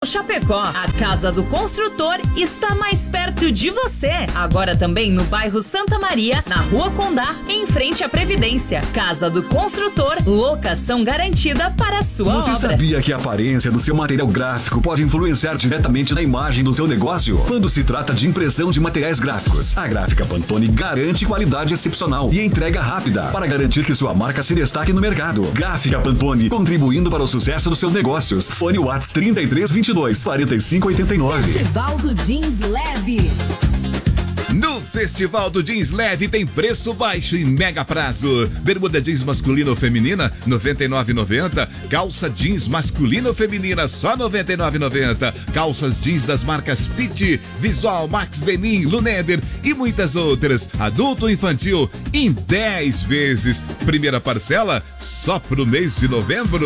Chapecó. A Casa do Construtor está mais perto de você. Agora também no bairro Santa Maria, na Rua Condá, em frente à Previdência. Casa do Construtor, locação garantida para a sua obra. Você sabia que a aparência do seu material gráfico pode influenciar diretamente na imagem do seu negócio? Quando se trata de impressão de materiais gráficos, a Gráfica Pantone garante qualidade excepcional e entrega rápida para garantir que sua marca se destaque no mercado. Gráfica Pantone, contribuindo para o sucesso dos seus negócios. Fone Whats 3322 4589. Festival do Jeans Leve. No Festival do Jeans Leve tem preço baixo e mega prazo. Bermuda jeans masculina ou feminina, R$ 99,90. Calça jeans masculina ou feminina, só R$ 99,90. Calças jeans das marcas Pitti, Visual, Max Denim, Luneder e muitas outras. Adulto ou infantil, em 10 vezes. Primeira parcela, só pro mês de novembro.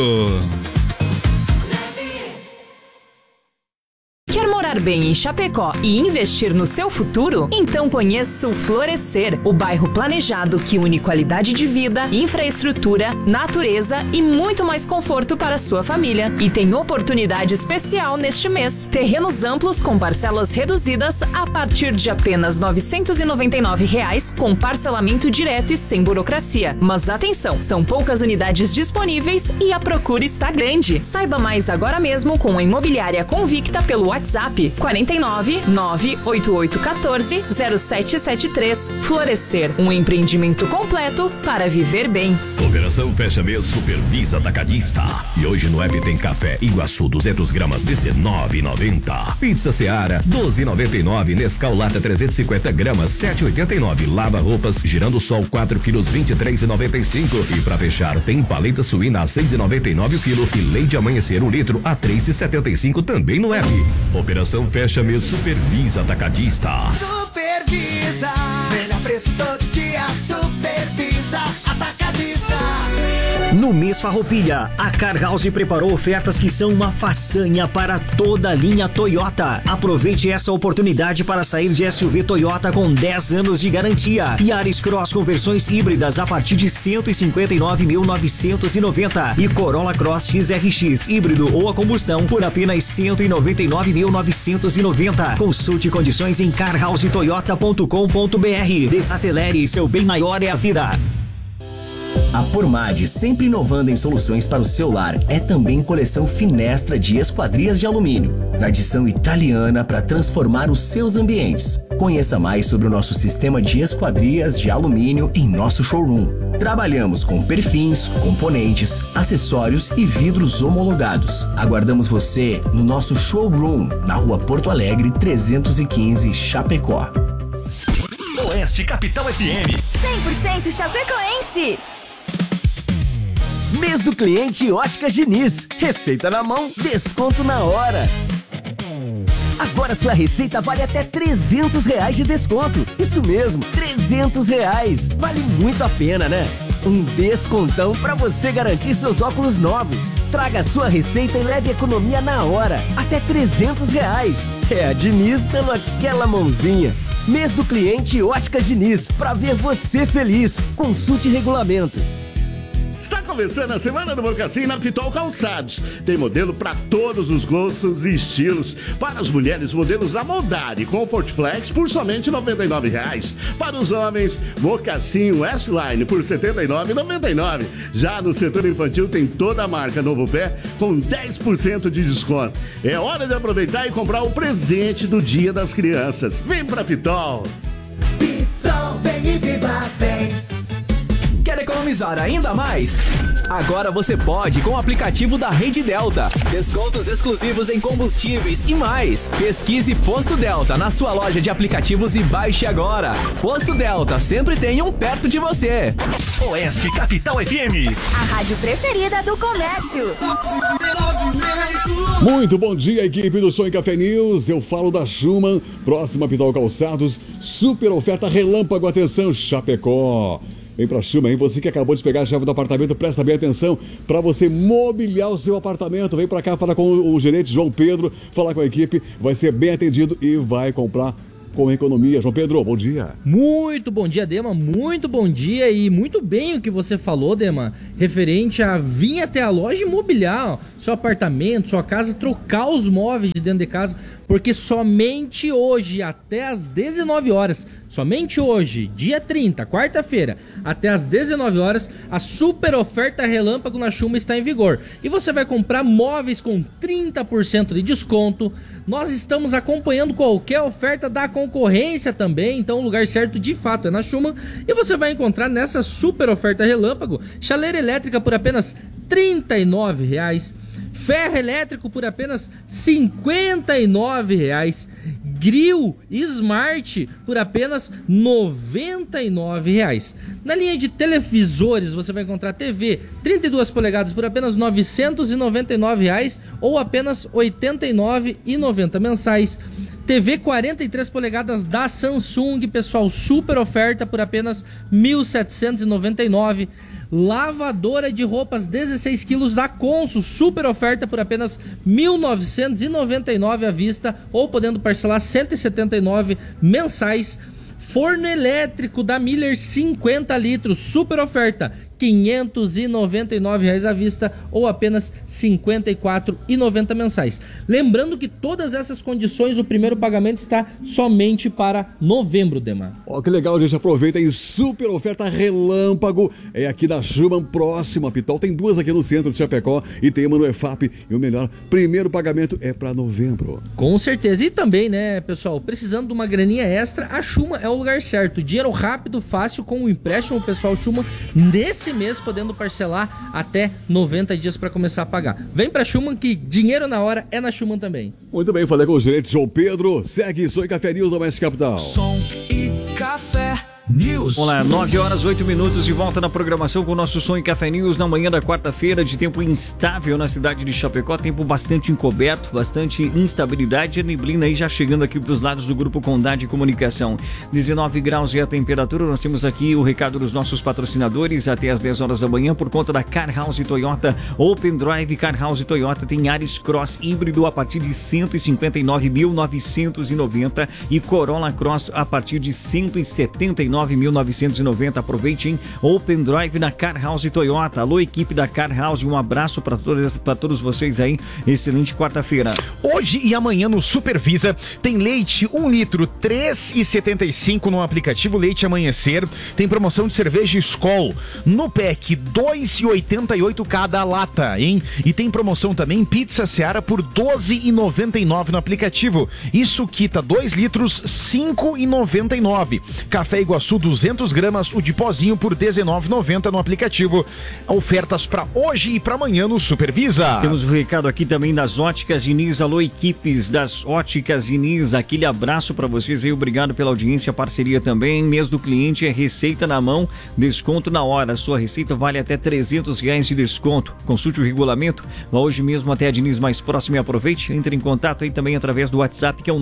Quer morar bem em Chapecó e investir no seu futuro? Então conheça o Florescer, o bairro planejado que une qualidade de vida, infraestrutura, natureza e muito mais conforto para a sua família. E tem oportunidade especial neste mês. Terrenos amplos com parcelas reduzidas a partir de apenas R$ 999 com parcelamento direto e sem burocracia. Mas atenção, são poucas unidades disponíveis e a procura está grande. Saiba mais agora mesmo com a Imobiliária Convicta pelo WhatsApp 49 98814 0773. Florescer, um empreendimento completo para viver bem. Operação Fecha Mês Supervisa Atacadista. E hoje no app tem café Iguaçu 200 gramas R$19,90. Pizza Seara 12,99. Nescau Lata 350 gramas R$7,89. Lava roupas Girando Sol 4 quilos R$23,95. E pra fechar tem paleta suína a R$6,99 o quilo e leite amanhecer 1 litro a R$3,75 também no app. Operação Fecha Mês Supervisa Atacadista. Supervisa, melhor preço todo dia. Supervisa Atacadista. No mês Farroupilha, a Car House preparou ofertas que são uma façanha para toda a linha Toyota. Aproveite essa oportunidade para sair de SUV Toyota com 10 anos de garantia. Yaris Cross com versões híbridas a partir de R$ 159.990 e Corolla Cross XRX híbrido ou a combustão por apenas R$ 199.990. Consulte condições em carhousetoyota.com.br. Desacelere, seu bem maior é a vida. A Pormad, sempre inovando em soluções para o seu lar, é também coleção Finestra de esquadrias de alumínio. Tradição italiana para transformar os seus ambientes. Conheça mais sobre o nosso sistema de esquadrias de alumínio em nosso showroom. Trabalhamos com perfins, componentes, acessórios e vidros homologados. Aguardamos você no nosso showroom, na Rua Porto Alegre 315, Chapecó. Oeste Capital FM 100% chapecoense. Mês do cliente Óticas Diniz. Receita na mão, desconto na hora. Agora sua receita vale até R$300 de desconto. Isso mesmo, R$300. Vale muito a pena, né? Um descontão para você garantir seus óculos novos. Traga sua receita e leve economia na hora. Até R$300. É a Diniz dando aquela mãozinha. Mês do cliente Óticas Diniz. Para ver você feliz. Consulte regulamento. Está começando a semana do Mocassim na Pitol Calçados. Tem modelo para todos os gostos e estilos. Para as mulheres, modelos da Moldari Comfort Flex por somente R$ 99,00. Para os homens, Mocassim S-Line por R$ 79,99. Já no setor infantil tem toda a marca Novo Pé com 10% de desconto. É hora de aproveitar e comprar o presente do Dia das Crianças. Vem pra Pitol! Pitol, vem e viva bem. Quer economizar ainda mais? Agora você pode com o aplicativo da Rede Delta. Descontos exclusivos em combustíveis e mais. Pesquise Posto Delta na sua loja de aplicativos e baixe agora. Posto Delta, sempre tem um perto de você. Oeste Capital FM. A rádio preferida do comércio. Muito bom dia, equipe do Som e Café News. Eu falo da Schumann, próxima Pitol Calçados. Super oferta relâmpago, atenção, Chapecó. Vem pra Schumann, hein? Você que acabou de pegar a chave do apartamento, presta bem atenção para você mobiliar o seu apartamento. Vem pra cá, fala com o gerente João Pedro, falar com a equipe, vai ser bem atendido e vai comprar com economia. João Pedro, bom dia. Muito bom dia, Dema, muito bom dia e muito bem o que você falou, Dema, referente a vir até a loja e mobiliar seu apartamento, sua casa, trocar os móveis de dentro de casa, porque somente hoje, até às 19 horas, somente hoje, dia 30, quarta-feira, até às 19 horas, a super oferta relâmpago na Schuma está em vigor. E você vai comprar móveis com 30% de desconto. Nós estamos acompanhando qualquer oferta da concorrência também, então o lugar certo de fato é na Schuma. E você vai encontrar nessa super oferta relâmpago, chaleira elétrica por apenas R$ 39,00. Ferro elétrico por apenas R$ 59,00. Grill Smart por apenas R$ 99,00. Na linha de televisores você vai encontrar TV 32 polegadas por apenas R$ 999,00 ou apenas R$ 89,90 mensais. TV 43 polegadas da Samsung, pessoal, super oferta por apenas R$ 1.799. Lavadora de roupas 16 quilos da Consul, super oferta por apenas R$ 1.999 à vista ou podendo parcelar R$ 179 mensais. Forno elétrico da Miller 50 litros, super oferta, R$ 599,00 à vista ou apenas R$ 54,90 mensais. Lembrando que todas essas condições, o primeiro pagamento está somente para novembro, Demar. Ó, que legal, gente. Aproveita aí, super oferta relâmpago. É aqui da Schumann, próximo a Pitol. Tem duas aqui no centro de Chapecó e tem uma no EFAP. E o melhor, primeiro pagamento é para novembro. Com certeza. E também, né, pessoal, precisando de uma graninha extra, a Schumann é o lugar certo. Dinheiro rápido, fácil, com o empréstimo, pessoal, Schumann, nesse mês podendo parcelar até 90 dias para começar a pagar. Vem pra Schumann que dinheiro na hora é na Schumann também. Muito bem, falei com o gerente João Pedro. Segue Som e Café News da Oeste Capital. Som e Café News. Olá, 9 horas 8 minutos de volta na programação com o nosso Som e Café News na manhã da quarta-feira, de tempo instável na cidade de Chapecó, tempo bastante encoberto, bastante instabilidade, a neblina aí já chegando aqui para os lados do Grupo Condade Comunicação. 19 graus é a temperatura. Nós temos aqui o recado dos nossos patrocinadores até as 10 horas da manhã por conta da Car House Toyota. Open Drive Car House Toyota tem Yaris Cross híbrido a partir de 159.990 e Corolla Cross a partir de 179.990. Aproveite, hein? Open Drive na Car House Toyota. Alô, equipe da Car House, um abraço para todos vocês aí. Excelente quarta-feira. Hoje e amanhã no Supervisa tem leite 1 litro, R$ 3,75 no aplicativo Leite Amanhecer. Tem promoção de cerveja Skol no pack, R$ 2,88 cada lata, hein? E tem promoção também pizza Seara por R$ 12,99 no aplicativo. Isso quita 2 litros, R$ 5,99. Café Iguaçu 200 gramas, o de pozinho por R$ 19,90 no aplicativo. Ofertas para hoje e para amanhã no Supervisa. Temos um recado aqui também das Óticas Diniz. Alô, equipes das Óticas Diniz, aquele abraço para vocês aí, obrigado pela audiência, parceria também. Mês do cliente é receita na mão, desconto na hora. Sua receita vale até R$300 de desconto. Consulte o regulamento, vá hoje mesmo até a Diniz mais próxima e aproveite. Entre em contato aí também através do WhatsApp, que é o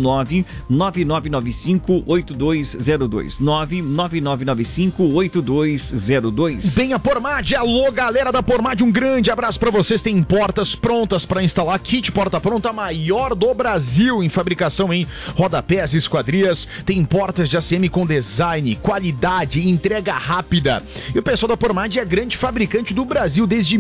99995-8202. 99995-8202. Venha Pormad, alô galera da Pormad, um grande abraço pra vocês. Tem portas prontas pra instalar, kit porta pronta maior do Brasil em fabricação em rodapés e esquadrias. Tem portas de ACM com design, qualidade e entrega rápida. E o pessoal da Pormad é grande fabricante do Brasil desde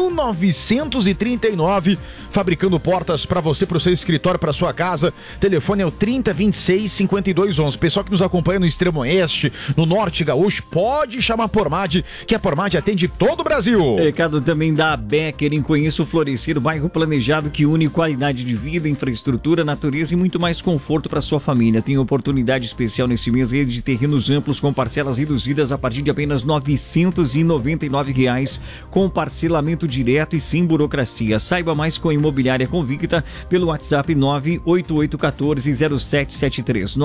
1939, fabricando portas pra você, pro seu escritório, pra sua casa. Telefone é o 3026-5211. Pessoal que nos acompanha no Extremo Oeste, no Norte Gaúcho, pode chamar a Pormad, que a Pormad atende todo o Brasil. Recado também da Becker, em Conheça o Florescer, bairro planejado que une qualidade de vida, infraestrutura, natureza e muito mais conforto para sua família. Tem oportunidade especial nesse mês de terrenos amplos com parcelas reduzidas a partir de apenas R$ 999, com parcelamento direto e sem burocracia. Saiba mais com a Imobiliária Convicta pelo WhatsApp 988140773.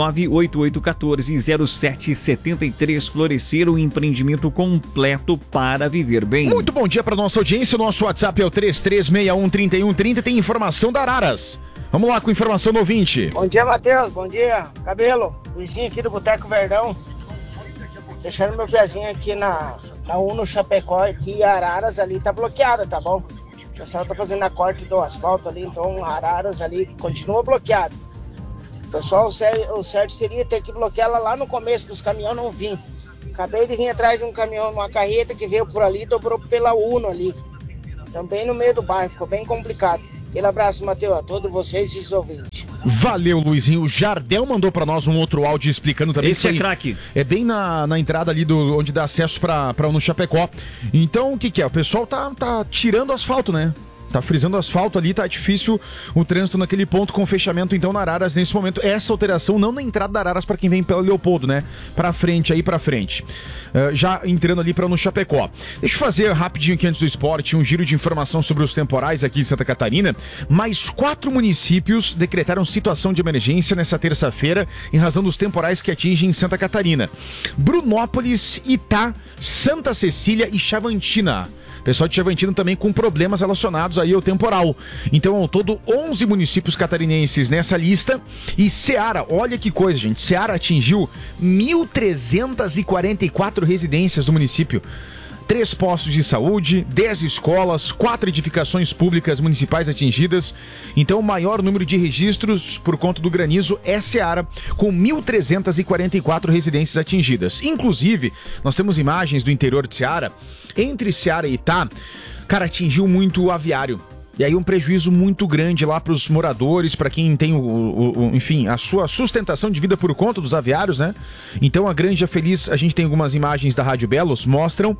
988140773. Florescer, um empreendimento completo para viver bem. Muito bom dia para nossa audiência. O nosso WhatsApp é o 33613130. Tem informação da Araras. Vamos lá com informação do ouvinte. Bom dia, Matheus. Bom dia, Cabelo. Luizinho aqui do Boteco Verdão. Deixando meu pezinho aqui na Uno Chapecó, aqui Araras ali tá bloqueada, tá bom? O pessoal tá fazendo a corte do asfalto ali, então Araras ali continua bloqueado. Pessoal, o certo seria ter que bloquear ela lá no começo, que os caminhões não vinham. Acabei de vir atrás de um caminhão, uma carreta que veio por ali, dobrou pela Uno ali. Também no meio do bairro, ficou bem complicado. Aquele abraço, Matheus, a todos vocês e os ouvintes. Valeu, Luizinho. O Jardel mandou pra nós um outro áudio explicando também. Esse é craque. É bem na entrada ali onde dá acesso pra no Chapecó. Então, o que é? O pessoal tá tirando asfalto, né? Tá frisando asfalto ali, tá difícil o trânsito naquele ponto com fechamento então na Araras nesse momento. Essa alteração não na entrada da Araras para quem vem pela Leopoldo, né? Pra frente, já entrando ali no Chapecó. Deixa eu fazer rapidinho aqui antes do esporte um giro de informação sobre os temporais aqui em Santa Catarina. Mais 4 municípios decretaram situação de emergência nessa terça-feira em razão dos temporais que atingem Santa Catarina. Brunópolis, Itá, Santa Cecília e Chavantina. Pessoal de Chavantina também com problemas relacionados aí ao temporal. Então, ao todo, 11 municípios catarinenses nessa lista. E Ceará, olha que coisa, gente. Ceará atingiu 1.344 residências do município. 3 postos de saúde, 10 escolas, 4 edificações públicas municipais atingidas. Então, o maior número de registros por conta do granizo é Ceará, com 1.344 residências atingidas. Inclusive, nós temos imagens do interior de Ceará. Entre Ceará e Itá, cara, atingiu muito o aviário. E aí um prejuízo muito grande lá para os moradores, para quem tem enfim, a sua sustentação de vida por conta dos aviários, né? Então a Granja Feliz, a gente tem algumas imagens da Rádio Belos, mostram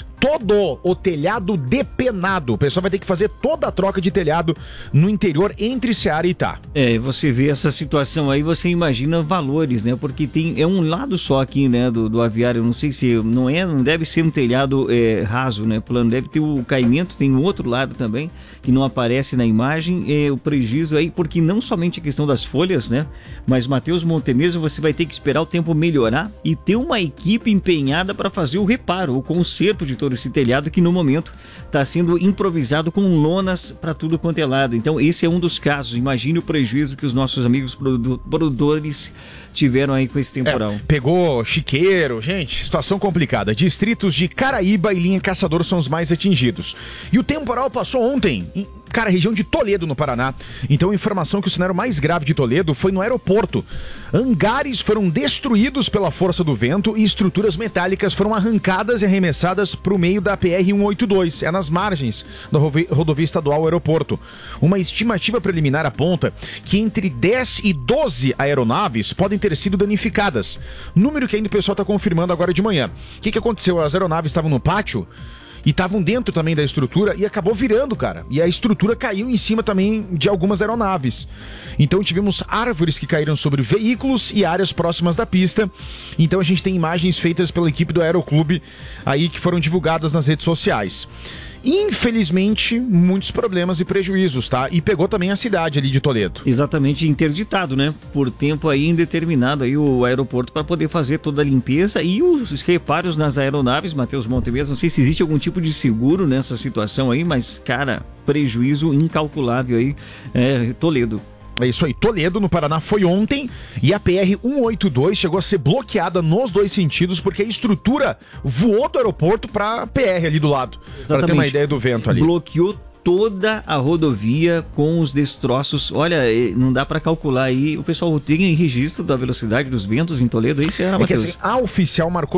todo o telhado depenado. O pessoal vai ter que fazer toda a troca de telhado no interior entre Ceará e Itá. Você vê essa situação aí, você imagina valores, né? Porque é um lado só aqui, né, do aviário. Eu não sei se não deve ser um telhado raso, né? Plano, deve ter o caimento, tem o outro lado também que não aparece na imagem, o prejuízo aí, porque não somente a questão das folhas, né? Mas, Matheus Montenegro, você vai ter que esperar o tempo melhorar e ter uma equipe empenhada para fazer o reparo, o conserto de todo esse telhado que no momento está sendo improvisado com lonas para tudo quanto é lado. Então, esse é um dos casos. Imagine o prejuízo que os nossos amigos produtores tiveram aí com esse temporal. Pegou chiqueiro, gente, situação complicada. Distritos de Caraíba e Linha Caçador são os mais atingidos. E o temporal passou ontem, região de Toledo, no Paraná. Então, a informação que o cenário mais grave de Toledo foi no aeroporto. Hangares foram destruídos pela força do vento e estruturas metálicas foram arrancadas e arremessadas para o meio da PR-182, nas margens da rodovia estadual aeroporto. Uma estimativa preliminar aponta que entre 10 e 12 aeronaves podem ter sido danificadas. Número que ainda o pessoal está confirmando agora de manhã. O que aconteceu? As aeronaves estavam no pátio e estavam dentro também da estrutura e acabou virando, cara. E a estrutura caiu em cima também de algumas aeronaves. Então tivemos árvores que caíram sobre veículos e áreas próximas da pista. Então a gente tem imagens feitas pela equipe do Aeroclube aí que foram divulgadas nas redes sociais. Infelizmente, muitos problemas e prejuízos, tá? E pegou também a cidade ali de Toledo. Exatamente, interditado, né? Por tempo aí indeterminado aí o aeroporto para poder fazer toda a limpeza e os reparos nas aeronaves, Matheus Montenegro. Não sei se existe algum tipo de seguro nessa situação aí, mas, cara, prejuízo incalculável aí, Toledo. É isso aí, Toledo, no Paraná, foi ontem e a PR-182 chegou a ser bloqueada nos dois sentidos porque a estrutura voou do aeroporto pra PR ali do lado. Para ter uma ideia do vento ali. Bloqueou toda a rodovia com os destroços. Olha, não dá pra calcular aí. O pessoal tem registro da velocidade dos ventos em Toledo aí? Que assim, a oficial marcou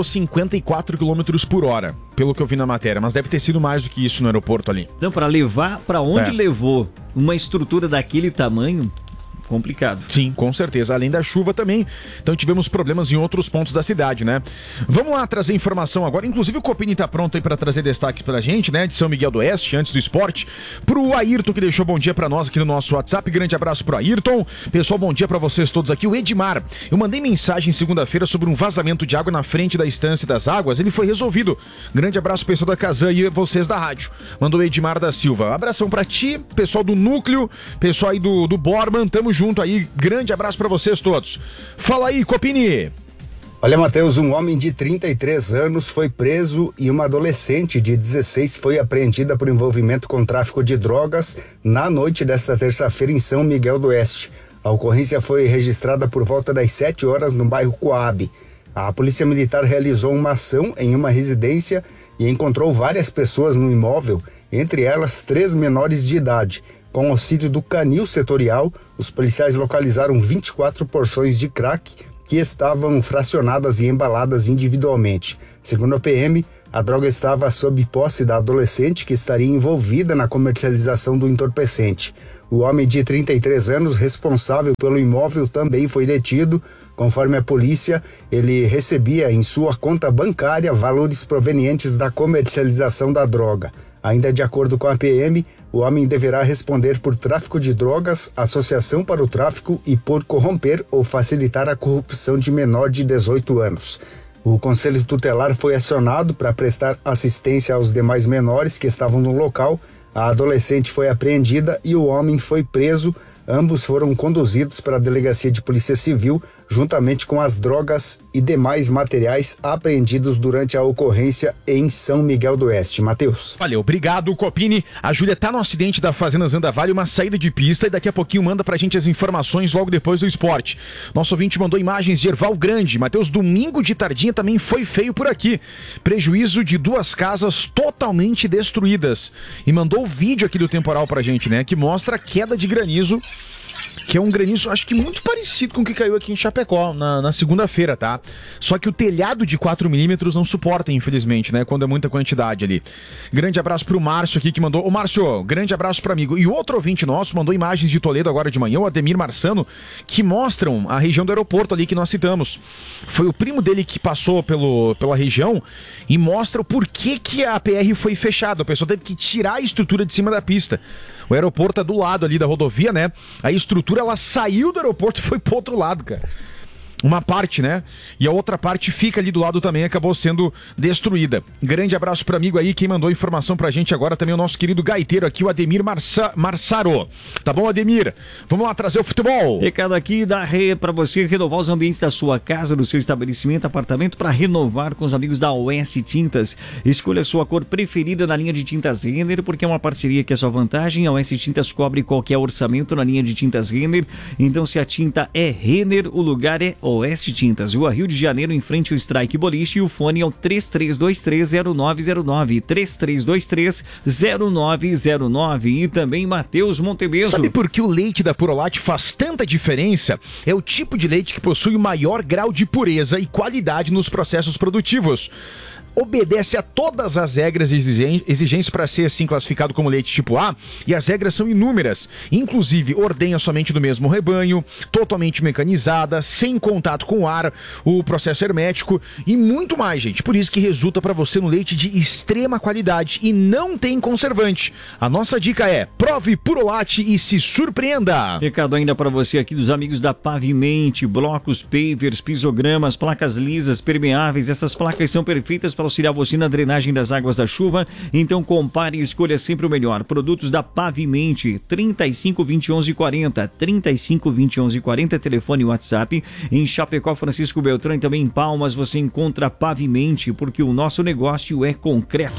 54 km por hora, pelo que eu vi na matéria, mas deve ter sido mais do que isso no aeroporto ali. Não, pra levar pra onde levou uma estrutura daquele tamanho, complicado. Sim, com certeza. Além da chuva também. Então tivemos problemas em outros pontos da cidade, né? Vamos lá trazer informação agora. Inclusive o Copini tá pronto aí pra trazer destaque pra gente, né? De São Miguel do Oeste, antes do esporte. Pro Ayrton, que deixou bom dia pra nós aqui no nosso WhatsApp. Grande abraço pro Ayrton. Pessoal, bom dia pra vocês todos aqui. O Edmar. Eu mandei mensagem segunda-feira sobre um vazamento de água na frente da Estância das Águas. Ele foi resolvido. Grande abraço, pessoal da Casan e vocês da rádio. Mandou o Edmar da Silva. Abração pra ti, pessoal do Núcleo, pessoal aí do Borman. Tamo junto aí, grande abraço pra vocês todos. Fala aí, Copini. Olha, Matheus, um homem de 33 anos foi preso e uma adolescente de 16 foi apreendida por envolvimento com tráfico de drogas na noite desta terça-feira em São Miguel do Oeste. A ocorrência foi registrada por volta das 7 horas no bairro Coab. A Polícia Militar realizou uma ação em uma residência e encontrou várias pessoas no imóvel, entre elas 3 menores de idade. Com auxílio do canil setorial, os policiais localizaram 24 porções de crack que estavam fracionadas e embaladas individualmente. Segundo a PM, a droga estava sob posse da adolescente que estaria envolvida na comercialização do entorpecente. O homem de 33 anos, responsável pelo imóvel, também foi detido. Conforme a polícia, ele recebia em sua conta bancária valores provenientes da comercialização da droga. Ainda de acordo com a PM, o homem deverá responder por tráfico de drogas, associação para o tráfico e por corromper ou facilitar a corrupção de menor de 18 anos. O Conselho Tutelar foi acionado para prestar assistência aos demais menores que estavam no local. A adolescente foi apreendida e o homem foi preso. Ambos foram conduzidos para a Delegacia de Polícia Civil, juntamente com as drogas e demais materiais apreendidos durante a ocorrência em São Miguel do Oeste. Matheus. Valeu, obrigado, Copini. A Júlia tá no acidente da Fazenda Zandavalli, uma saída de pista, e daqui a pouquinho manda pra gente as informações logo depois do esporte. Nosso ouvinte mandou imagens de Erval Grande. Matheus, domingo de tardinha também foi feio por aqui. Prejuízo de 2 casas totalmente destruídas. E mandou o vídeo aqui do temporal pra gente, né, que mostra a queda de granizo, que é um granizo, acho que muito parecido com o que caiu aqui em Chapecó na segunda-feira, tá? Só que o telhado de 4 milímetros não suporta, infelizmente, né? Quando é muita quantidade ali. Grande abraço pro Márcio aqui que mandou. Ô Márcio, grande abraço pro amigo. E outro ouvinte nosso mandou imagens de Toledo agora de manhã, o Ademir Marçano, que mostram a região do aeroporto ali que nós citamos. Foi o primo dele que passou pela região e mostra o porquê que a PR foi fechada. A pessoa teve que tirar a estrutura de cima da pista. O aeroporto é do lado ali da rodovia, né? A estrutura, ela saiu do aeroporto e foi pro outro lado, cara. Uma parte, né? E a outra parte fica ali do lado também, acabou sendo destruída. Grande abraço pro amigo aí, quem mandou informação pra gente agora também, o nosso querido gaiteiro aqui, o Ademir Marçaro. Tá bom, Ademir? Vamos lá trazer o futebol. Recado aqui da pra você renovar os ambientes da sua casa, do seu estabelecimento, apartamento, para renovar com os amigos da Oeste Tintas. Escolha a sua cor preferida na linha de tintas Renner, porque é uma parceria que é sua vantagem. A Oeste Tintas cobre qualquer orçamento na linha de tintas Renner. Então, se a tinta é Renner, o lugar é Oeste Tintas, Rua Rio de Janeiro, em frente ao Strike Boliche, e o fone é o 33230909, 33230909, e também Matheus Montebeso. Sabe por que o leite da Purolate faz tanta diferença? É o tipo de leite que possui o maior grau de pureza e qualidade nos processos produtivos. Obedece a todas as regras e exigências para ser assim classificado como leite tipo A, e as regras são inúmeras, inclusive ordenha somente do mesmo rebanho, totalmente mecanizada, sem contato com o ar, o processo hermético e muito mais, gente. Por isso que resulta para você no leite de extrema qualidade e não tem conservante. A nossa dica é: prove Purolate e se surpreenda. Recado ainda para você aqui dos amigos da Pavimente, blocos, pavers, pisogramas, placas lisas, permeáveis. Essas placas são perfeitas para auxiliar você na drenagem das águas da chuva. Então compare e escolha sempre o melhor. Produtos da Pavimente, 35 20 11 40, 35 20 11 40, telefone e WhatsApp. Em Chapecó, Francisco Beltrão, e também em Palmas você encontra Pavimente, porque o nosso negócio é concreto.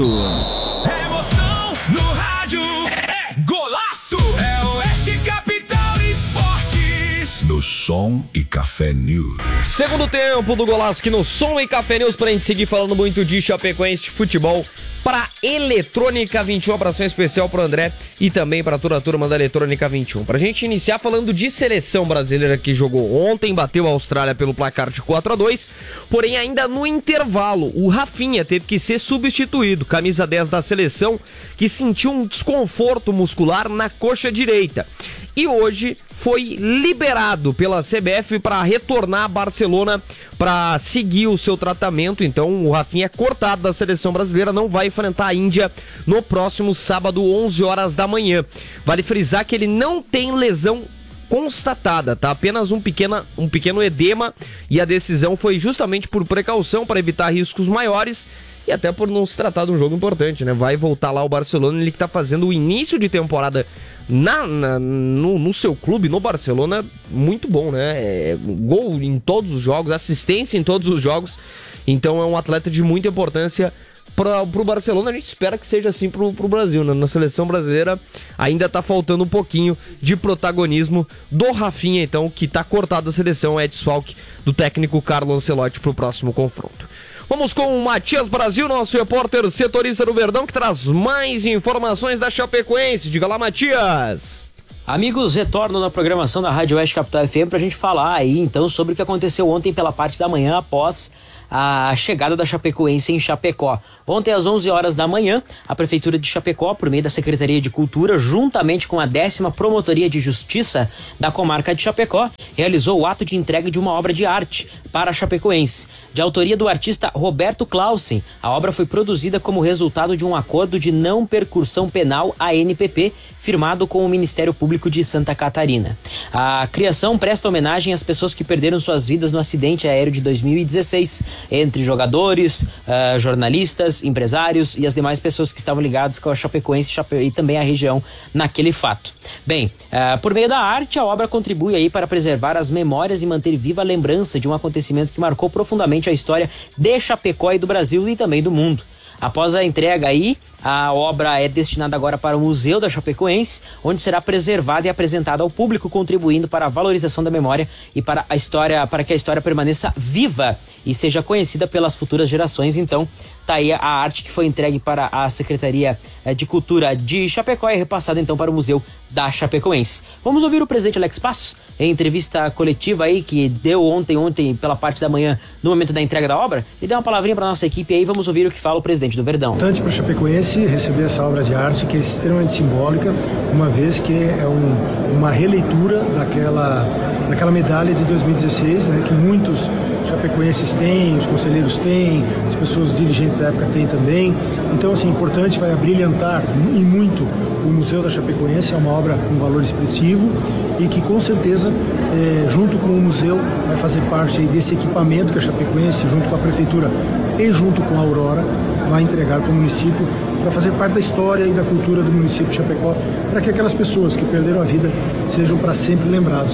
Emoção no rádio, é golaço, é Oeste Capital Esportes. No Som e Café News. Segundo tempo do Golaço aqui no Som e Café News, pra gente seguir falando muito de Chapecoense de futebol. Para Eletrônica 21, abração especial pro André e também para toda a turma da Eletrônica 21. Pra gente iniciar falando de seleção brasileira que jogou ontem, bateu a Austrália pelo placar de 4-2, porém ainda no intervalo, o Rafinha teve que ser substituído, camisa 10 da seleção, que sentiu um desconforto muscular na coxa direita. E hoje foi liberado pela CBF para retornar a Barcelona para seguir o seu tratamento. Então o Rafinha é cortado da seleção brasileira, não vai enfrentar a Índia no próximo sábado, 11 horas da manhã. Vale frisar que ele não tem lesão constatada, tá? Apenas um pequeno edema, e a decisão foi justamente por precaução, para evitar riscos maiores e até por não se tratar de um jogo importante, né? Vai voltar lá o Barcelona, ele que tá fazendo o início de temporada no seu clube, no Barcelona, muito bom, né? Gol em todos os jogos, assistência em todos os jogos, então é um atleta de muita importância pro Barcelona. A gente espera que seja assim pro Brasil, né? Na seleção brasileira ainda tá faltando um pouquinho de protagonismo do Rafinha, então, que tá cortado da seleção, é desfalque do técnico Carlo Ancelotti pro próximo confronto. Vamos com o Matias Brasil, nosso repórter setorista do Verdão, que traz mais informações da Chapecoense. Diga lá, Matias. Amigos, retorno na programação da Rádio Oeste Capital FM pra gente falar aí então sobre o que aconteceu ontem pela parte da manhã após a chegada da Chapecoense em Chapecó. Ontem às 11 horas da manhã, a Prefeitura de Chapecó, por meio da Secretaria de Cultura, juntamente com a 10ª Promotoria de Justiça da comarca de Chapecó, realizou o ato de entrega de uma obra de arte para a Chapecoense. De autoria do artista Roberto Clausen, a obra foi produzida como resultado de um acordo de não percussão penal, ANPP, firmado com o Ministério Público de Santa Catarina. A criação presta homenagem às pessoas que perderam suas vidas no acidente aéreo de 2016, entre jogadores, jornalistas, empresários e as demais pessoas que estavam ligadas com a Chapecoense e também a região naquele fato. Bem, por meio da arte, a obra contribui aí para preservar as memórias e manter viva a lembrança de um acontecimento que marcou profundamente a história de Chapecó e do Brasil e também do mundo. Após a entrega aí, a obra é destinada agora para o Museu da Chapecoense, onde será preservada e apresentada ao público, contribuindo para a valorização da memória e para que a história permaneça viva e seja conhecida pelas futuras gerações. Então, tá aí a arte que foi entregue para a Secretaria de Cultura de Chapecó e repassada então para o Museu da Chapecoense. Vamos ouvir o presidente Alex Passos em entrevista coletiva aí que deu ontem pela parte da manhã, no momento da entrega da obra, e deu uma palavrinha para nossa equipe aí. Vamos ouvir o que fala o presidente do Verdão. Importante para a Chapecoense receber essa obra de arte que é extremamente simbólica, uma vez que é uma releitura daquela medalha de 2016, né, que muitos chapecoenses têm, os conselheiros têm, as pessoas dirigentes da época têm também. Então, assim, importante, vai abrilhantar e muito o Museu da Chapecoense. É uma obra com valor expressivo e que, com certeza, junto com o museu, vai fazer parte aí desse equipamento que a Chapecoense, junto com a Prefeitura e junto com a Aurora, vai entregar para o município, para fazer parte da história e da cultura do município de Chapecó, para que aquelas pessoas que perderam a vida sejam para sempre lembrados.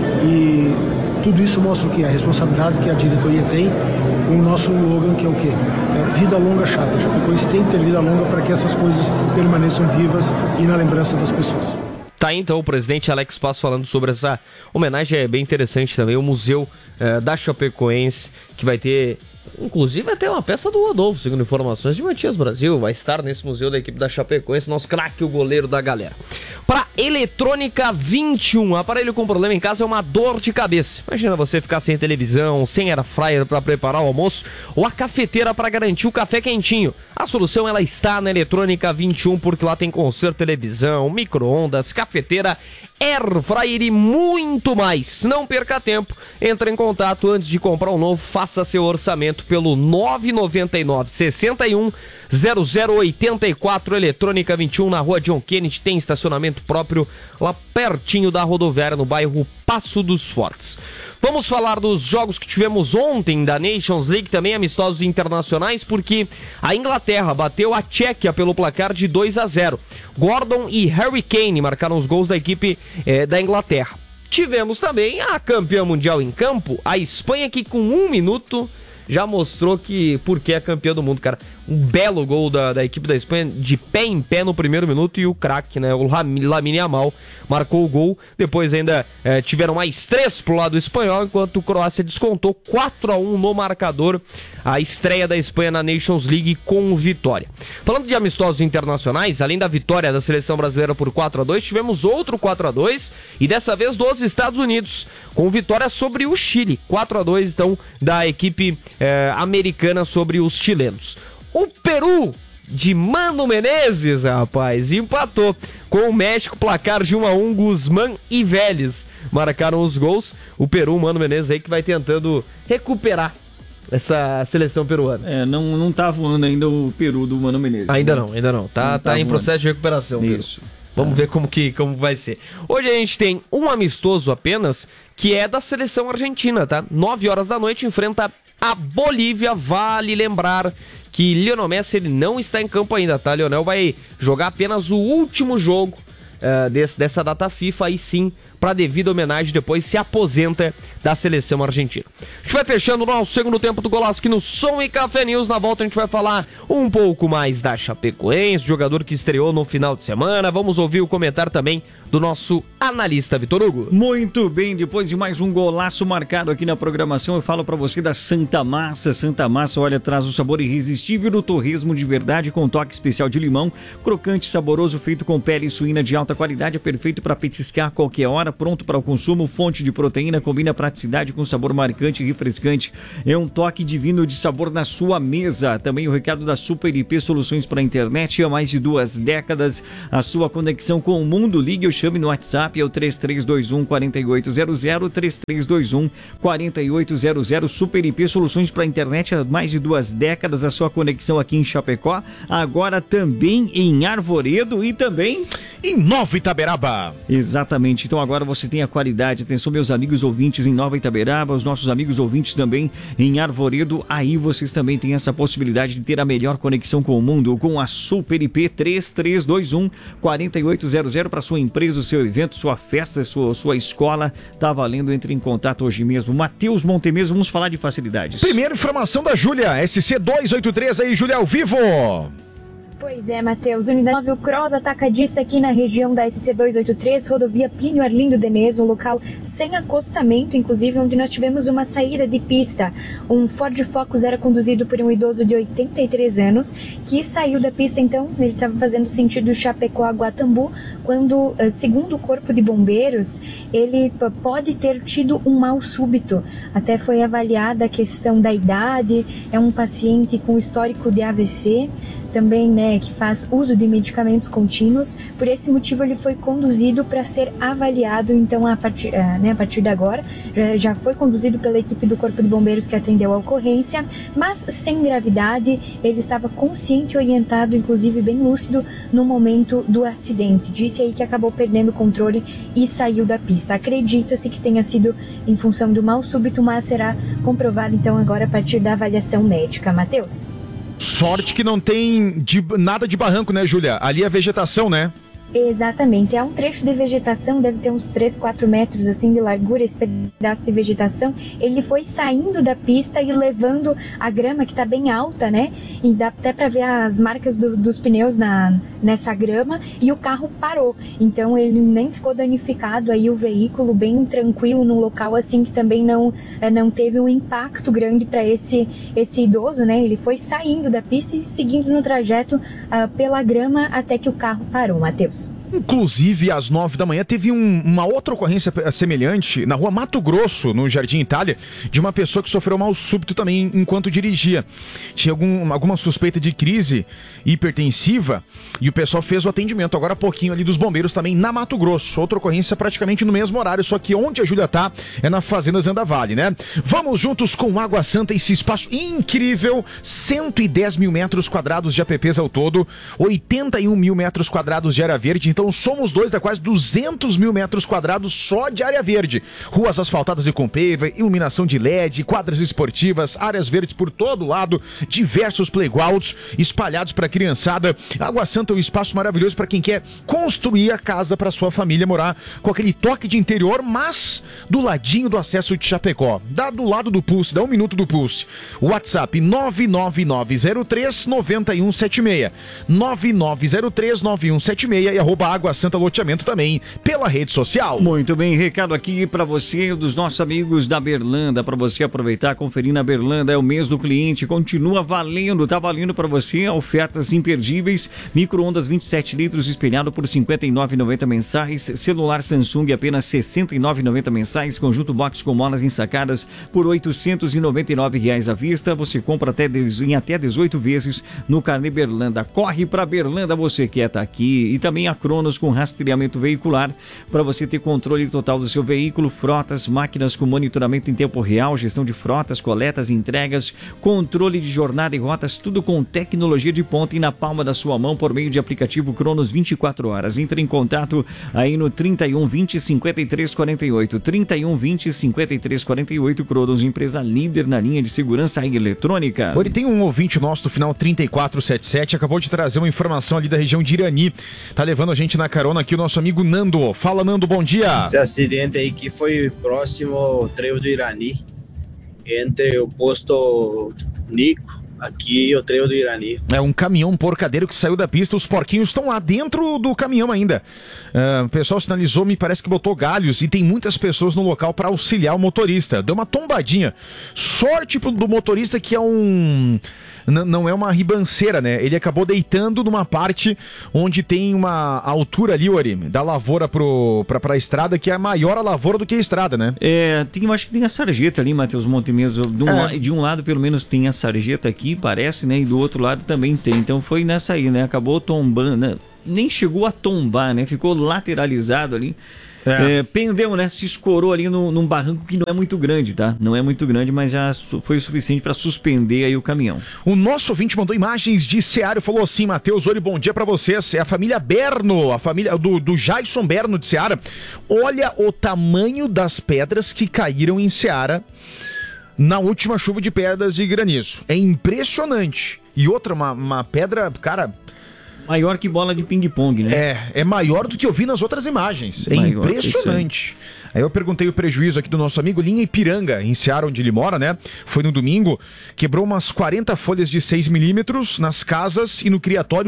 E tudo isso mostra o que? A responsabilidade que a diretoria tem com o nosso slogan, que é o quê? É vida longa chata. Chapecoense tem que ter vida longa para que essas coisas permaneçam vivas e na lembrança das pessoas. Tá aí, então, o presidente Alex Passos falando sobre essa homenagem. É bem interessante também, o Museu da Chapecoense, que vai ter, inclusive, até uma peça do Rodolfo, segundo informações de Matias Brasil, vai estar nesse museu da equipe da Chapecoense, nosso craque, o goleiro da galera. Para Eletrônica 21, aparelho com problema em casa é uma dor de cabeça. Imagina você ficar sem televisão, sem air fryer para preparar o almoço ou a cafeteira para garantir o café quentinho. A solução ela está na Eletrônica 21, porque lá tem conserto, televisão, micro-ondas, cafeteira, air fryer e muito mais. Não perca tempo, entre em contato antes de comprar um novo, faça seu orçamento pelo 999 61 0084. Eletrônica 21 na rua John Kennedy, tem estacionamento próprio lá pertinho da rodoviária no bairro Passo dos Fortes. Vamos falar dos jogos que tivemos ontem da Nations League, também amistosos internacionais, porque a Inglaterra bateu a Tchequia pelo placar de 2-0. Gordon e Harry Kane marcaram os gols da equipe da Inglaterra. Tivemos também a campeã mundial em campo, a Espanha, que com 1 minuto já mostrou porque é campeã do mundo, cara. Um belo gol da equipe da Espanha, de pé em pé no primeiro minuto, e o craque, né, o Lamine Yamal, marcou o gol. Depois ainda tiveram mais 3 pro lado espanhol, enquanto o Croácia descontou 4-1 no marcador. A estreia da Espanha na Nations League com vitória. Falando de amistosos internacionais, além da vitória da seleção brasileira por 4-2, tivemos outro 4-2, e dessa vez dos Estados Unidos, com vitória sobre o Chile. 4-2, então, da equipe americana sobre os chilenos. O Peru de Mano Menezes, rapaz, empatou com o México, placar de 1-1, Guzmán e Vélez marcaram os gols. O Peru, Mano Menezes aí, que vai tentando recuperar essa seleção peruana. Não tá voando ainda o Peru do Mano Menezes. Ainda não. Tá em processo de recuperação. Isso. Vamos ver como vai ser. Hoje a gente tem um amistoso apenas, que é da seleção argentina, tá? 9 horas da noite, enfrenta a Bolívia. Vale lembrar que Lionel Messi ele não está em campo ainda, tá? Lionel vai jogar apenas o último jogo dessa data FIFA, aí sim, para devida homenagem, depois se aposenta da seleção argentina. A gente vai fechando o nosso segundo tempo do Golaço aqui no Som e Café News. Na volta a gente vai falar um pouco mais da Chapecoense, jogador que estreou no final de semana. Vamos ouvir o comentário também do nosso analista Vitor Hugo. Muito bem, depois de mais um golaço marcado aqui na programação, eu falo pra você da Santa Massa. Santa Massa, olha, traz o sabor irresistível do torresmo de verdade com toque especial de limão, crocante, saboroso, feito com pele suína de alta qualidade, é perfeito para petiscar a qualquer hora, pronto para o consumo, fonte de proteína, combina praticidade com sabor marcante e refrescante, é um toque divino de sabor na sua mesa. Também o recado da Super IP Soluções para a Internet, há mais de 2 décadas, a sua conexão com o mundo. Ligue ou chame no WhatsApp, é o 3321-4800, 3321-4800. Super IP Soluções para a Internet, há mais de 2 décadas, a sua conexão aqui em Chapecó, agora também em Arvoredo e também em Nova Itaberaba. Exatamente, então agora você tem a qualidade. Atenção, meus amigos ouvintes em Nova Itaberaba, os nossos amigos ouvintes também em Arvoredo, aí vocês também têm essa possibilidade de ter a melhor conexão com o mundo, com a Super IP 3321-4800 para sua empresa, o seu evento, sua festa, sua escola, tá valendo. Entre em contato hoje mesmo. Matheus Montemeso, vamos falar de facilidades. Primeira informação da Júlia, SC283 aí, Júlia, ao vivo. Pois é, Matheus. Unidade Móvel Cross atacadista aqui na região da SC283, rodovia Plínio Arlindo Denez, um local sem acostamento, inclusive onde nós tivemos uma saída de pista. Um Ford Focus era conduzido por um idoso de 83 anos, que saiu da pista, então, ele estava fazendo sentido Chapecó a Guatambu, quando, segundo o Corpo de Bombeiros, ele pode ter tido um mal súbito. Até foi avaliada a questão da idade, é um paciente com histórico de AVC, também, né, que faz uso de medicamentos contínuos. Por esse motivo ele foi conduzido para ser avaliado, então a partir de agora já foi conduzido pela equipe do Corpo de Bombeiros que atendeu a ocorrência, mas sem gravidade. Ele estava consciente e orientado, inclusive bem lúcido no momento do acidente. Disse aí que acabou perdendo o controle e saiu da pista. Acredita-se que tenha sido em função do mal súbito, mas será comprovado então agora a partir da avaliação médica. Matheus? Sorte que não tem nada de barranco, né, Júlia? Ali é vegetação, né? Exatamente, é um trecho de vegetação, deve ter uns 3, 4 metros assim de largura, esse pedaço de vegetação. Ele foi saindo da pista e levando a grama que está bem alta, né? E dá até para ver as marcas dos pneus nessa grama, e o carro parou. Então ele nem ficou danificado, aí o veículo bem tranquilo num local assim que também não teve um impacto grande para esse idoso, né? Ele foi saindo da pista e seguindo no trajeto pela grama até que o carro parou, Matheus. Inclusive, às 9 da manhã, teve uma outra ocorrência semelhante na rua Mato Grosso, no Jardim Itália, de uma pessoa que sofreu mal súbito também enquanto dirigia. Tinha alguma suspeita de crise hipertensiva e o pessoal fez o atendimento agora há pouquinho ali dos bombeiros também na Mato Grosso. Outra ocorrência praticamente no mesmo horário, só que onde a Júlia tá é na Fazenda Zanda Vale, né? Vamos juntos com Água Santa, esse espaço incrível, 110 mil metros quadrados de APPs ao todo, 81 mil metros quadrados de área verde. Então somos dois, dá quase 200 mil metros quadrados só de área verde. Ruas asfaltadas e com paver, iluminação de LED, quadras esportivas, áreas verdes por todo lado, diversos playgrounds espalhados para a criançada. Água Santa é um espaço maravilhoso para quem quer construir a casa para sua família morar, com aquele toque de interior, mas do ladinho do acesso de Chapecó. Dá do lado do Pulse, dá 1 minuto do Pulse. WhatsApp 99903-9176. 9903-9176 e @Água Santa Loteamento também pela rede social. Muito bem, recado aqui para você dos nossos amigos da Berlanda, para você aproveitar, conferir na Berlanda, é o mês do cliente, continua valendo, tá valendo para você ofertas imperdíveis, micro-ondas 27 litros espelhado por R$ 59,90 mensais, celular Samsung apenas R$ 69,90 mensais, conjunto box com molas ensacadas por R$ 899 à vista, você compra em até 18 vezes no Carnê Berlanda. Corre para Berlanda, você que tá aqui. E também a Cronos com rastreamento veicular para você ter controle total do seu veículo, frotas, máquinas com monitoramento em tempo real, gestão de frotas, coletas, entregas, controle de jornada e rotas, tudo com tecnologia de ponta e na palma da sua mão por meio de aplicativo Cronos 24 horas. Entre em contato aí no 31 20 53 48, 31 20 53 48. Cronos, empresa líder na linha de segurança eletrônica. Ele tem um ouvinte nosso do final 3477, acabou de trazer uma informação ali da região de Irani, tá levando a gente gente na carona aqui o nosso amigo Nando. Fala, Nando, bom dia. Esse acidente aí que foi próximo ao trevo do Irani, entre o posto Nico aqui e o trevo do Irani. É um caminhão porcadeiro que saiu da pista, os porquinhos estão lá dentro do caminhão ainda. O pessoal sinalizou, me parece que botou galhos e tem muitas pessoas no local para auxiliar o motorista. Deu uma tombadinha. Sorte do motorista que é não é uma ribanceira, né? Ele acabou deitando numa parte onde tem uma altura ali, Ori, da lavoura pra estrada, que é maior a lavoura do que a estrada, né? Eu acho que tem a sarjeta ali, Matheus Montemeso. De um lado, pelo menos, tem a sarjeta aqui, parece, né? E do outro lado também tem. Então foi nessa aí, né? Acabou tombando, né? Nem chegou a tombar, né? Ficou lateralizado ali. Pendeu, né? Se escorou ali num barranco que não é muito grande, tá? Não é muito grande, mas já foi o suficiente para suspender aí o caminhão. O nosso ouvinte mandou imagens de Ceará e falou assim: Matheus, oi, bom dia para vocês. É a família Berno, a família do Jason Berno de Ceará. Olha o tamanho das pedras que caíram em Ceará na última chuva de pedras de granizo. É impressionante. E outra, uma pedra, cara... Maior que bola de ping-pong, né? É maior do que eu vi nas outras imagens. É maior, impressionante. Aí eu perguntei o prejuízo aqui do nosso amigo Linha Ipiranga, em Ceará, onde ele mora, né? Foi no domingo, quebrou umas 40 folhas de 6 milímetros nas casas e no criatório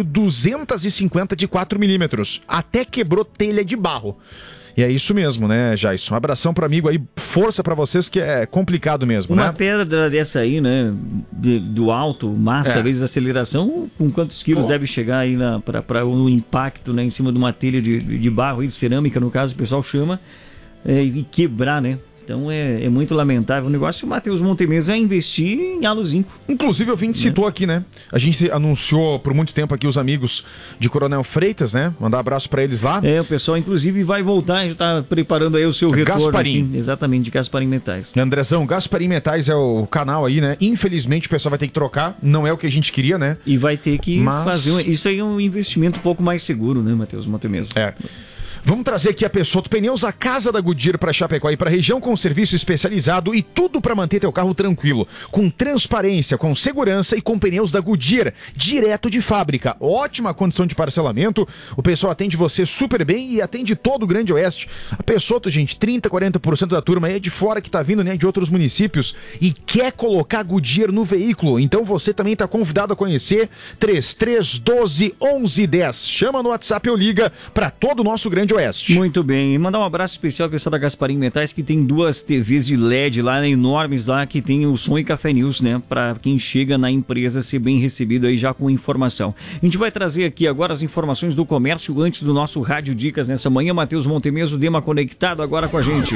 250 de 4 milímetros. Até quebrou telha de barro. E é isso mesmo, né, Jason? Um abração pro amigo aí, força pra vocês, que é complicado mesmo, né? Uma pedra dessa aí, né, do alto, massa, vezes aceleração, com quantos quilos deve chegar aí para um impacto, né, em cima de uma telha de barro, de cerâmica, no caso, o pessoal chama, e quebrar, né? Então é muito lamentável o negócio. O Matheus Montemeso é investir em Halo Zinco. Inclusive, o Vinte citou aqui, né? A gente anunciou por muito tempo aqui os amigos de Coronel Freitas, né? Mandar um abraço pra eles lá. O pessoal, inclusive, vai voltar, já tá preparando aí o seu retorno. Gasparim. Aqui, exatamente, de Gasparim Metais. Andrezão, Gasparim Metais é o canal aí, né? Infelizmente, o pessoal vai ter que trocar. Não é o que a gente queria, né? E vai ter que fazer... Isso aí é um investimento um pouco mais seguro, né, Matheus Montemeso? Vamos trazer aqui a Peixoto Pneus, a casa da Goodyear para Chapecó e para a região, com serviço especializado e tudo para manter teu carro tranquilo, com transparência, com segurança e com pneus da Goodyear, direto de fábrica. Ótima condição de parcelamento, o pessoal atende você super bem e atende todo o Grande Oeste. A Peixoto, gente, 30%, 40% da turma é de fora que tá vindo, né, de outros municípios e quer colocar Goodyear no veículo. Então você também tá convidado a conhecer 3312-1110. Chama no WhatsApp ou liga para todo o nosso Grande Oeste. Muito bem, e mandar um abraço especial ao pessoal da Gasparim Metais, que tem 2 TVs de LED lá, né, enormes lá, que tem o Som e Café News, né, para quem chega na empresa ser bem recebido aí já com informação. A gente vai trazer aqui agora as informações do comércio antes do nosso Rádio Dicas nessa manhã. Matheus Montemeso, Dema conectado agora com a gente.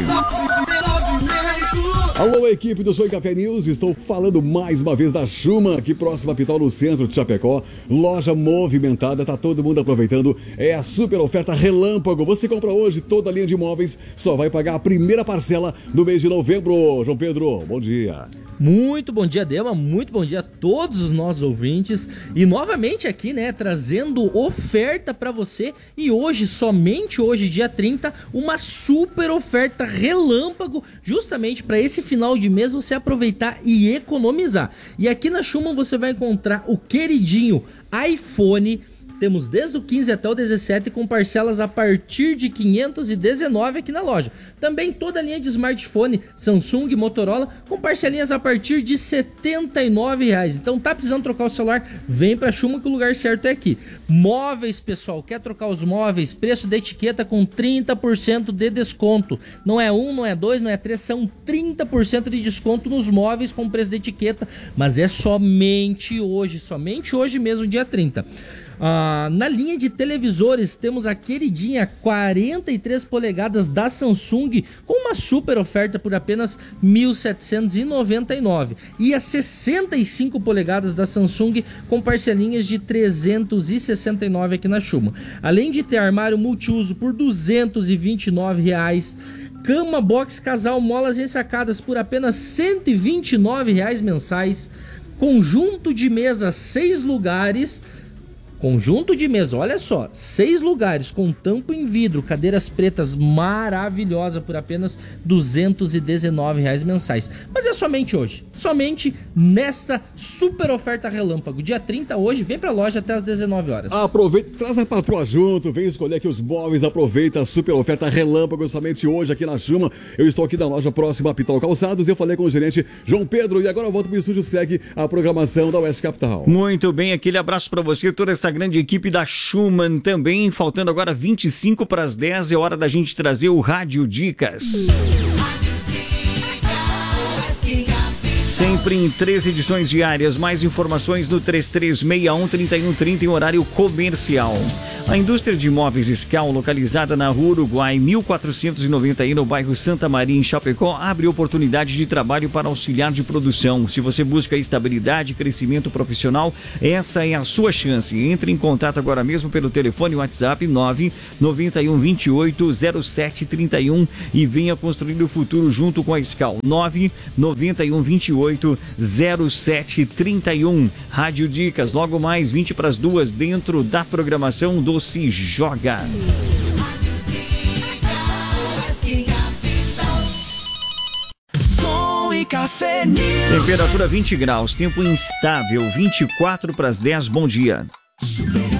Alô, equipe do Som e Café News, estou falando mais uma vez da Schumann, aqui próxima à Pitol, no centro de Chapecó. Loja movimentada, tá todo mundo aproveitando. É a super oferta relâmpago. Você compra hoje toda a linha de imóveis, só vai pagar a primeira parcela no mês de novembro. João Pedro, bom dia. Muito bom dia, Dema, muito bom dia a todos os nossos ouvintes. E novamente aqui, né, trazendo oferta pra você. E hoje, somente hoje, dia 30, uma super oferta relâmpago, justamente para esse final de mês você aproveitar e economizar. E aqui na Schumann você vai encontrar o queridinho iPhone. Temos desde o 15 até o 17 com parcelas a partir de 519 aqui na loja. Também toda a linha de smartphone Samsung e Motorola com parcelinhas a partir de R$ 79,00. Então tá precisando trocar o celular? Vem pra Schumann que o lugar certo é aqui. Móveis, pessoal, quer trocar os móveis? Preço de etiqueta com 30% de desconto. Não é 1, não é 2, não é 3, são 30% de desconto nos móveis com preço de etiqueta. Mas é somente hoje mesmo, dia 30. Na linha de televisores temos a queridinha 43 polegadas da Samsung com uma super oferta por apenas R$ 1.799 e a 65 polegadas da Samsung com parcelinhas de R$ 369 aqui na Schumann. Além de ter armário multiuso por R$ 229,00, cama box casal molas ensacadas por apenas R$ 129,00 mensais, conjunto de mesa 6 lugares Conjunto de mesa, olha só, 6 lugares com tampo em vidro, cadeiras pretas maravilhosa por apenas R$ 219 mensais. Mas é somente hoje, somente nesta super oferta relâmpago. Dia 30 hoje, vem pra loja até às 19 horas. Aproveita, traz a patroa junto, vem escolher aqui os móveis, aproveita a super oferta relâmpago somente hoje aqui na Chuma. Eu estou aqui da loja próxima a Pitol Calçados, eu falei com o gerente João Pedro e agora eu volto pro estúdio, segue a programação da Oeste Capital. Muito bem, aquele abraço pra você, toda essa grande equipe da Schumann também, faltando agora 25 para as 10, é hora da gente trazer o Rádio Dicas. Sempre em 3 edições diárias, mais informações no 3361-3130 em horário comercial. A indústria de imóveis Scal, localizada na Rua Uruguai, 1491, no bairro Santa Maria, em Chapecó, abre oportunidade de trabalho para auxiliar de produção. Se você busca estabilidade e crescimento profissional, essa é a sua chance. Entre em contato agora mesmo pelo telefone WhatsApp 991280731 e venha construir o futuro junto com a Scal. 991280731. Rádio Dicas, logo mais 20 para as 2 dentro da programação do Se Joga. Som e Café News. Temperatura 20 graus, tempo instável, 24 para as 10, bom dia.